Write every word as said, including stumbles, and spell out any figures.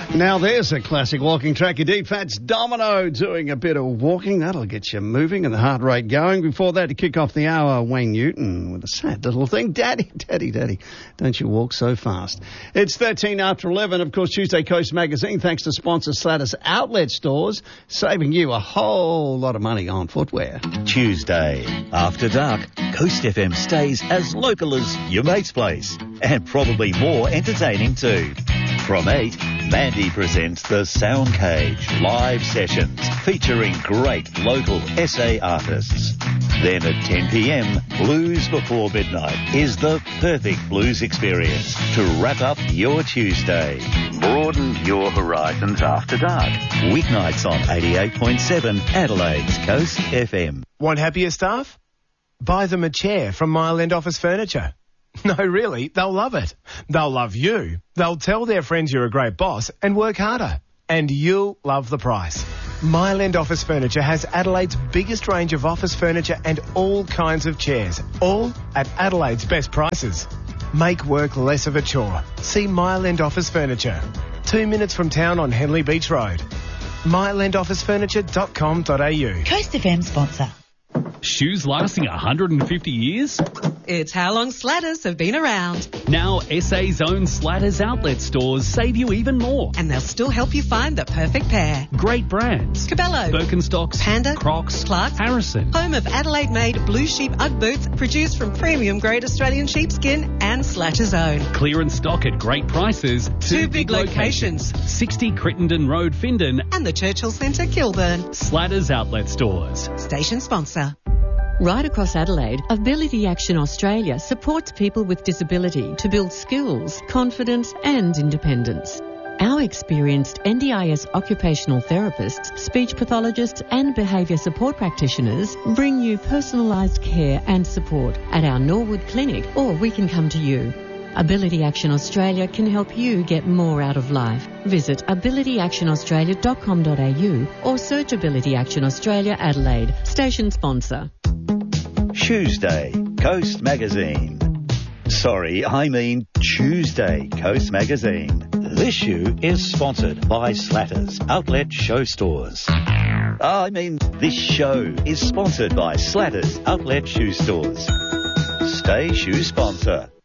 Now there's a classic walking track indeed. Fats Domino doing a bit of walking. That'll get you moving and the heart rate going. Before that, to kick off the hour, Wayne Newton with a sad little thing. Daddy, daddy, daddy, don't you walk so fast. It's thirteen after eleven. Of course, Tuesday Coast Magazine, thanks to sponsor Slatters Outlet Stores, saving you a whole lot of money on footwear. Tuesday after dark, Coast F M stays as local as your mate's place. And probably more entertaining too. From eight, Mandy presents the Sound Cage live sessions featuring great local S A artists. Then at ten p.m, Blues Before Midnight is the perfect blues experience to wrap up your Tuesday. Broaden your horizons after dark. Weeknights on eighty-eight point seven Adelaide's Coast F M. Want happier staff? Buy them a chair from Mile End Office Furniture. No, really, they'll love it. They'll love you. They'll tell their friends you're a great boss and work harder. And you'll love the price. Mile End Office Furniture has Adelaide's biggest range of office furniture and all kinds of chairs, all at Adelaide's best prices. Make work less of a chore. See Mile End Office Furniture. Two minutes from town on Henley Beach Road. mile end office furniture dot com dot a u. Coast F M sponsor. Shoes lasting one hundred fifty years? It's how long Slatters have been around. Now S A's own Slatters outlet stores save you even more. And they'll still help you find the perfect pair. Great brands. Cabello, Birkenstocks, Panda, Crocs, Clarks, Harrison. Home of Adelaide-made blue sheep Ugg boots produced from premium grade Australian sheepskin and Slatters own. Clearance stock at great prices. Two, Two big, big locations. locations. sixty Crittenden Road, Findon. And the Churchill Centre, Kilburn. Slatters outlet stores. Station sponsor. Right across Adelaide, Ability Action Australia supports people with disability to build skills, confidence and independence. Our experienced N D I S occupational therapists, speech pathologists and behaviour support practitioners bring you personalised care and support at our Norwood Clinic, or we can come to you. Ability Action Australia can help you get more out of life. Visit ability action australia dot com dot a u or search Ability Action Australia Adelaide. Station sponsor. Tuesday, Coast Magazine. Sorry, I mean Tuesday, Coast Magazine. This shoe is sponsored by Slatters Outlet Show Stores. I mean, this show is sponsored by Slatters Outlet Shoe Stores. Stay shoe sponsor.